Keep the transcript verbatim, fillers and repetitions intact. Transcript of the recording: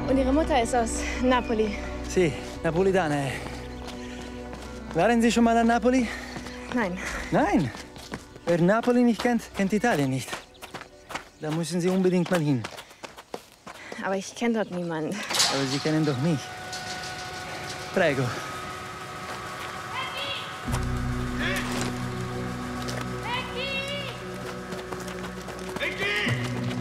Und Ihre Mutter ist aus Napoli. Sì, Napolitana. Waren Sie schon mal an Napoli? Nein. Nein? Wer Napoli nicht kennt, kennt Italien nicht. Da müssen Sie unbedingt mal hin. Aber ich kenne dort niemanden. Aber Sie kennen doch mich. Prego.